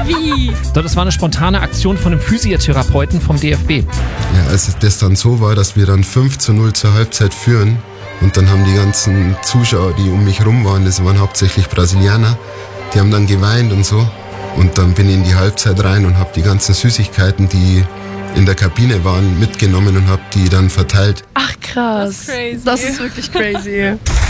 Wie? Das war eine spontane Aktion von einem Physiotherapeuten vom DFB. Ja, als das dann so war, dass wir dann 5:0 zur Halbzeit führen und dann haben die ganzen Zuschauer, die um mich rum waren, das waren hauptsächlich Brasilianer, die haben dann geweint und so. Und dann bin ich in die Halbzeit rein und habe die ganzen Süßigkeiten, die in der Kabine waren, mitgenommen und habe die dann verteilt. Ach krass. Das ist crazy. Das ist wirklich crazy.